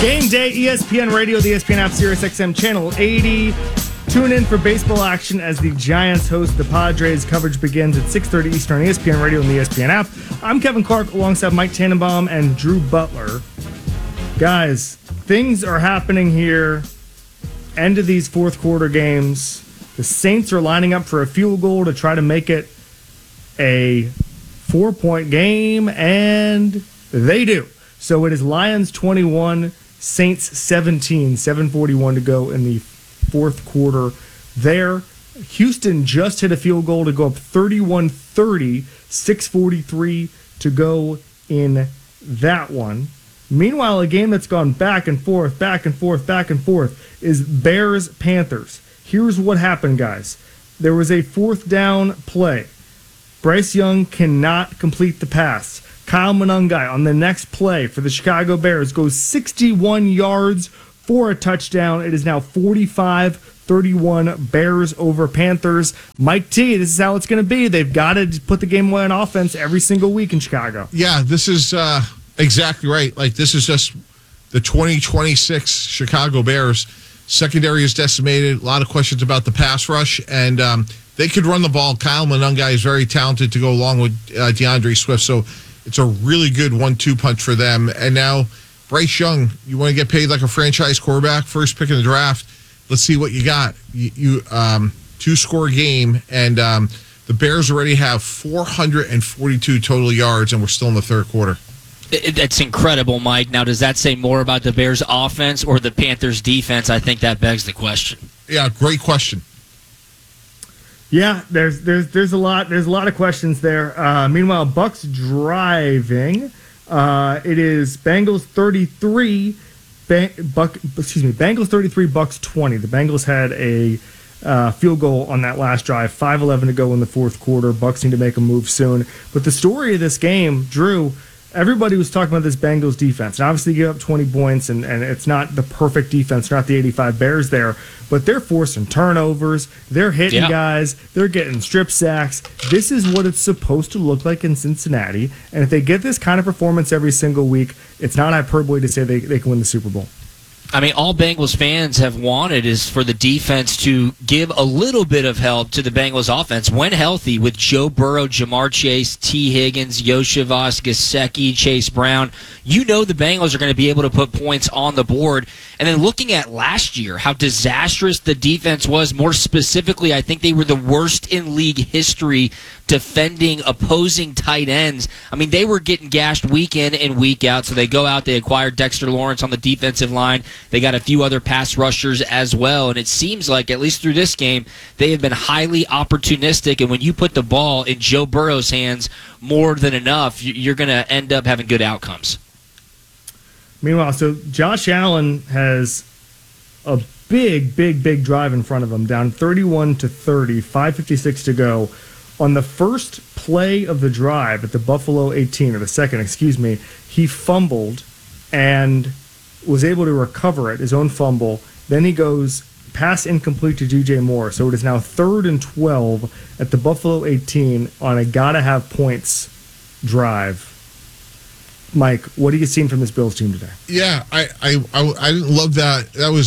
Game day, ESPN Radio, the ESPN app, Sirius XM Channel 80. Tune in for baseball action as the Giants host the Padres. Coverage begins at 6:30 Eastern on ESPN Radio and the ESPN app. I'm Kevin Clark alongside Mike Tannenbaum and Drew Butler. Guys, things are happening here. End of these fourth quarter games. The Saints are lining up for a field goal to try to make it a 4-point game, and they do. So it is Lions 21, Saints 17, 7:41 to go in the fourth quarter there. Houston just hit a field goal to go up 31-30, 6:43 to go in that one. Meanwhile, a game that's gone back and forth is Bears-Panthers. Here's what happened, guys. There was a fourth down play. Bryce Young cannot complete the pass. Kyle Monangai on the next play for the Chicago Bears goes 61 yards for a touchdown. It is now 45-31 Bears over Panthers. Mike T, this is how it's going to be. They've got to put the game away on offense every single week in Chicago. Yeah, this is exactly right. Like, this is just the 2026 Chicago Bears. Secondary is decimated. A lot of questions about the pass rush, and they could run the ball. Kyle Monangai is very talented to go along with DeAndre Swift, so it's a really good 1-2 punch for them. And now, Bryce Young, you want to get paid like a franchise quarterback, first pick in the draft. Let's see what you got. You 2-score game, and the Bears already have 442 total yards, and we're still in the third quarter. It's incredible, Mike. Now, does that say more about the Bears' offense or the Panthers' defense? I think that begs the question. Yeah, great question. Yeah, there's a lot of questions there. Meanwhile, Bucks driving. It is Bengals 33, Bengals 33, Bucks 20. The Bengals had a field goal on that last drive. 5:11 to go in the fourth quarter. Bucks need to make a move soon. But the story of this game, Drew, everybody was talking about this Bengals defense. And obviously, you give up 20 points, and it's not the perfect defense, not the 85 Bears there, but they're forcing turnovers. They're hitting guys. They're getting strip sacks. This is what it's supposed to look like in Cincinnati. And if they get this kind of performance every single week, it's not hyperbole to say they can win the Super Bowl. I mean, all Bengals fans have wanted is for the defense to give a little bit of help to the Bengals offense when healthy with Joe Burrow, Jamar Chase, T. Higgins, Yoshivas, Gesicki, Chase Brown. You know the Bengals are going to be able to put points on the board. And then looking at last year, how disastrous the defense was, more specifically, I think they were the worst in league history defending opposing tight ends. I mean, they were getting gashed week in and week out, so they go out, they acquired Dexter Lawrence on the defensive line. They got a few other pass rushers as well, and it seems like, at least through this game, they have been highly opportunistic, and when you put the ball in Joe Burrow's hands more than enough, you're going to end up having good outcomes. Meanwhile, so Josh Allen has a big drive in front of him, down 31-30, 5:56 to go. On the first play of the drive at the Buffalo 18, or the second, he fumbled and was able to recover it, his own fumble. Then he goes pass incomplete to DJ Moore. So it is now 3rd and 12 at the Buffalo 18 on a gotta-have points drive. Mike, what are you seeing from this Bills team today? Yeah, I didn't love that. That was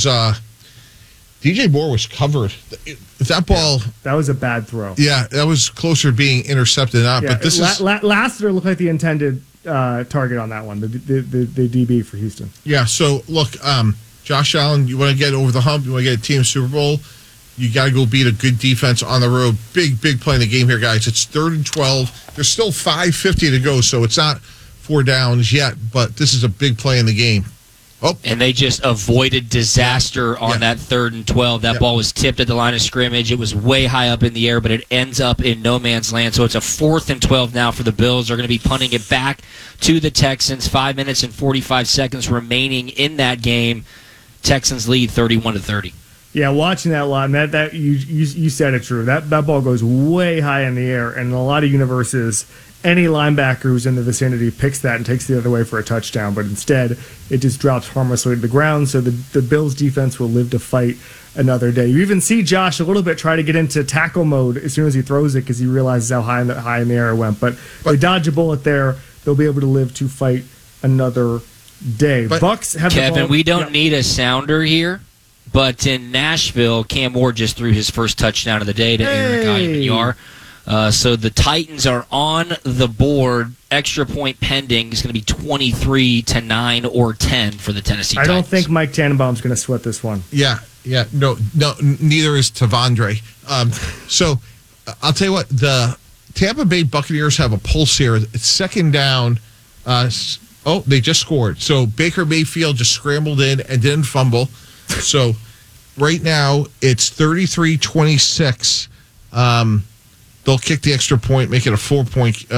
DJ Moore was covered. That ball, that was a bad throw. Yeah, that was closer to being intercepted. But this is Lassiter looked like the intended target on that one. The DB for Houston. Yeah. So look, Josh Allen, you want to get over the hump. You want to get a team Super Bowl. You got to go beat a good defense on the road. Big play in the game here, guys. It's 3rd and 12. There's still 5:50 to go, so it's not 4 downs yet. But this is a big play in the game. Oh. And they just avoided disaster on that 3rd and 12. That ball was tipped at the line of scrimmage. It was way high up in the air, but it ends up in no man's land. So it's a 4th and 12 now for the Bills. They're going to be punting it back to the Texans. 5 minutes and 45 seconds remaining in that game. Texans lead 31-30. Yeah, watching that live, that you said it, true. That ball goes way high in the air, and in a lot of universes, any linebacker who's in the vicinity picks that and takes the other way for a touchdown, but instead it just drops harmlessly to the ground, so the Bills defense will live to fight another day. You even see Josh a little bit try to get into tackle mode as soon as he throws it because he realizes how high in the air it went, but they dodge a bullet there. They'll be able to live to fight another day. But- Bucks have the Kevin, ball. we don't Yeah. need a sounder here, but in Nashville, Cam Ward just threw his first touchdown of the day to Aaron Igbinour. So the Titans are on the board. Extra point pending is going to be 23-9 or 10 for the Tennessee I Titans. don't think Mike Tannenbaum's going to sweat this one. Yeah, no, neither is Tavondre. So I'll tell you what, the Tampa Bay Buccaneers have a pulse here. It's second down. They just scored. So Baker Mayfield just scrambled in and didn't fumble. So right now it's 33-26. They'll kick the extra point, make it a 4-point.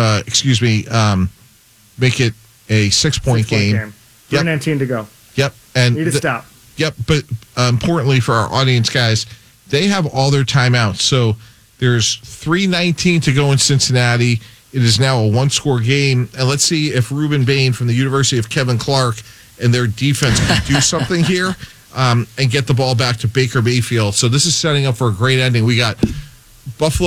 Make it a 6-point game. 3:19 to go. Yep, and Need to stop. Yep, but importantly for our audience, guys, they have all their timeouts. So there's 3:19 to go in Cincinnati. It is now a one-score game. And let's see if Ruben Bain from the University of Kevin Clark and their defense can do something here and get the ball back to Baker Mayfield. So this is setting up for a great ending. We got Buffalo